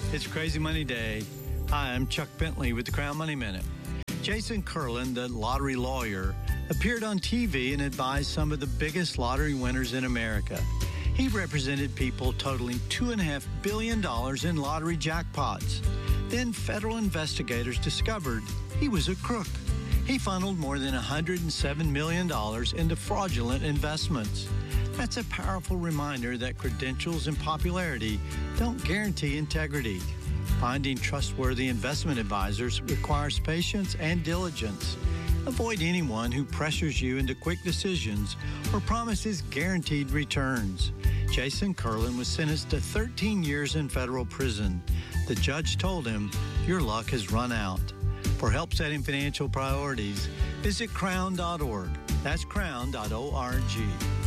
It's Crazy Money Day. Hi, I'm Chuck Bentley with the Crown Money Minute. Jason Curlin, the lottery lawyer, appeared on TV and advised some of the biggest lottery winners in America. He represented people totaling $2.5 billion in lottery jackpots. Then federal investigators discovered he was a crook. He funneled more than $107 million into fraudulent investments. That's a powerful reminder that credentials and popularity don't guarantee integrity. Finding trustworthy investment advisors requires patience and diligence. Avoid anyone who pressures you into quick decisions or promises guaranteed returns. Jason Curlin was sentenced to 13 years in federal prison. The judge told him, "Your luck has run out." For help setting financial priorities, visit crown.org. That's crown.org.